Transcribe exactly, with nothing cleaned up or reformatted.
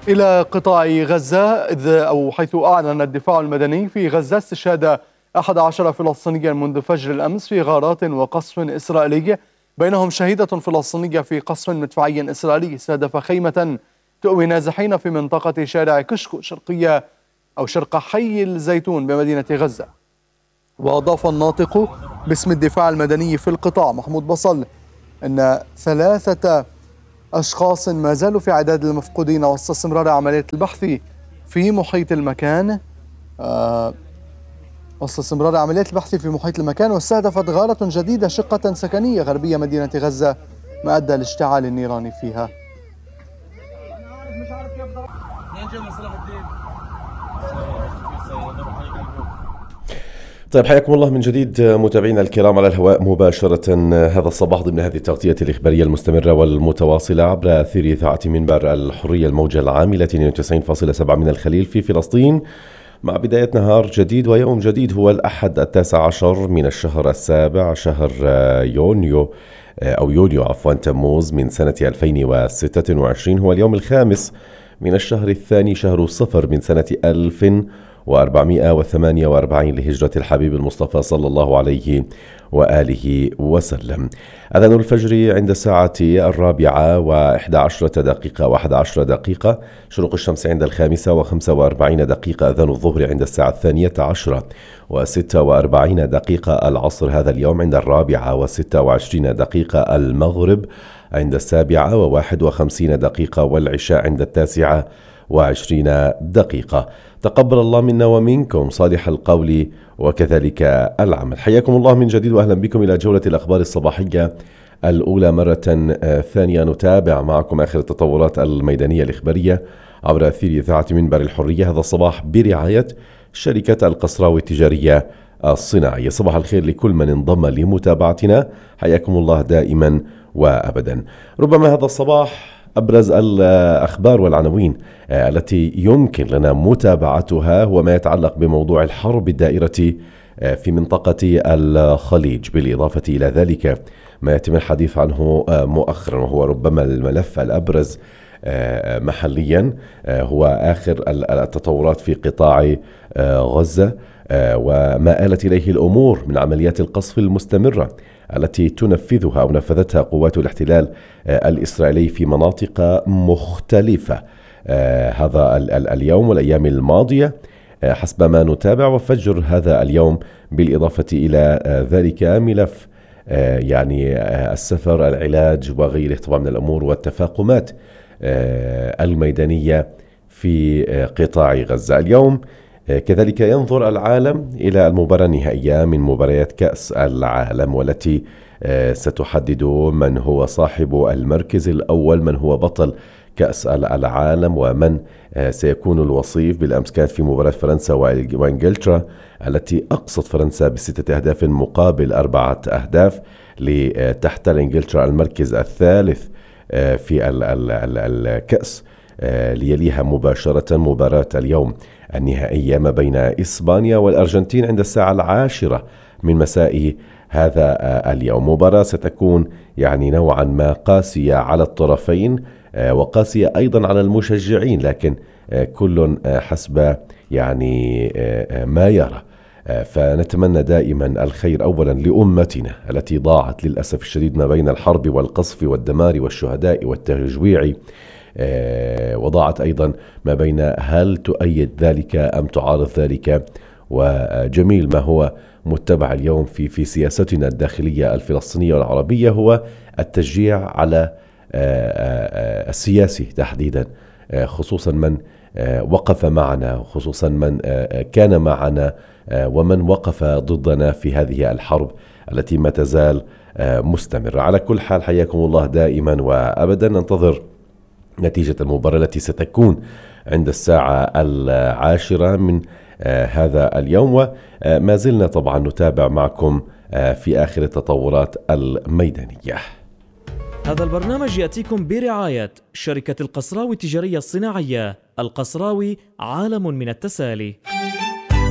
إلى قطاع غزة، إذ أو حيث أعلن الدفاع المدني في غزة استشهاد أحد عشر فلسطينيا منذ فجر الأمس في غارات وقصف إسرائيلي، بينهم شهيدة فلسطينية في قصف مدفعي إسرائيلي استهدف خيمة تؤوي نازحين في منطقة شارع كشك شرقية أو شرق حي الزيتون بمدينة غزة. وأضاف الناطق باسم الدفاع المدني في القطاع محمود بصل أن ثلاثة أشخاص ما زالوا في عداد المفقودين وسط استمرار عملية البحث في محيط المكان آه وسط استمرار عملية البحث في محيط المكان واستهدفت غارة جديدة شقة سكنية غربية مدينة غزة ما أدى لاشتعال النيران فيها. طيب، حياكم الله من جديد متابعينا الكرام على الهواء مباشرة هذا الصباح ضمن هذه التغطية الإخبارية المستمرة والمتواصلة عبر أثير إذاعة منبر الحرية الموجة العاملة اثنين وتسعين فاصلة سبعة من الخليل في فلسطين، مع بداية نهار جديد ويوم جديد. هو الأحد التاسع عشر من الشهر السابع شهر يونيو أو يوليو عفوا تموز من سنة ألفين وستة وعشرين. هو اليوم الخامس من الشهر الثاني شهر صفر من سنة ألف وأربعمائة وثمانية وأربعين لهجرة الحبيب المصطفى صلى الله عليه وآله وسلم. أذان الفجر عند الساعة الرابعة وإحدى عشرة دقيقة وأحد عشر دقيقة، شروق الشمس عند الخامسة وخمسة وأربعين دقيقة، أذان الظهر عند الساعة الثانية عشرة وستة وأربعين دقيقة العصر هذا اليوم عند الرابعة وستة وعشرين دقيقة، المغرب عند السابعة وواحد وخمسين دقيقة، والعشاء عند التاسعة وعشرين دقيقة. تقبل الله منا ومنكم صالح القول وكذلك العمل. حياكم الله من جديد وأهلا بكم إلى جولة الأخبار الصباحية الأولى مرة ثانية. نتابع معكم آخر التطورات الميدانية الإخبارية عبر أثير إذاعة منبر الحرية هذا الصباح برعاية شركة القصراوي التجارية الصناعية. صباح الخير لكل من انضم لمتابعتنا، حياكم الله دائما وأبدا. ربما هذا الصباح أبرز الأخبار والعناوين التي يمكن لنا متابعتها هو ما يتعلق بموضوع الحرب الدائرة في منطقة الخليج، بالإضافة إلى ذلك ما يتم الحديث عنه مؤخرا وهو ربما الملف الأبرز محليا هو آخر التطورات في قطاع غزة وما آلت إليه الأمور من عمليات القصف المستمرة التي تنفذها أو نفذتها قوات الاحتلال الإسرائيلي في مناطق مختلفة هذا اليوم والأيام الماضية حسب ما نتابع. وفجر هذا اليوم بالإضافة إلى ذلك ملف يعني السفر، العلاج وغيره طبعا من الأمور والتفاقمات الميدانية في قطاع غزة. اليوم كذلك ينظر العالم إلى المباراة النهائية من مباريات كأس العالم والتي ستحدد من هو صاحب المركز الأول، من هو بطل كأس العالم ومن سيكون الوصيف. بالأمس كانت في مباراة فرنسا وإنجلترا التي أقصت فرنسا بستة أهداف مقابل أربعة أهداف لتحتل إنجلترا المركز الثالث في الكأس، ليليها مباشرة مباراة اليوم النهائية ما بين إسبانيا والأرجنتين عند الساعة العاشرة من مساء هذا اليوم. مباراة ستكون يعني نوعا ما قاسية على الطرفين وقاسية أيضا على المشجعين، لكن كل حسب يعني ما يرى. فنتمنى دائما الخير أولا لأمتنا التي ضاعت للأسف الشديد ما بين الحرب والقصف والدمار والشهداء والتجويع، وضاعت أيضا ما بين هل تؤيد ذلك أم تعارض ذلك. وجميل ما هو متبع اليوم في في سياستنا الداخلية الفلسطينية والعربية هو التشجيع على السياسي تحديدا، خصوصا من وقف معنا، خصوصا من كان معنا ومن وقف ضدنا في هذه الحرب التي ما تزال مستمرة. على كل حال حياكم الله دائما وأبدا. ننتظر نتيجة المباراة التي ستكون عند الساعة العاشرة من هذا اليوم، وما زلنا طبعا نتابع معكم في آخر التطورات الميدانية. هذا البرنامج يأتيكم برعاية شركة القصراوي التجارية الصناعية. القصراوي عالم من التسالي.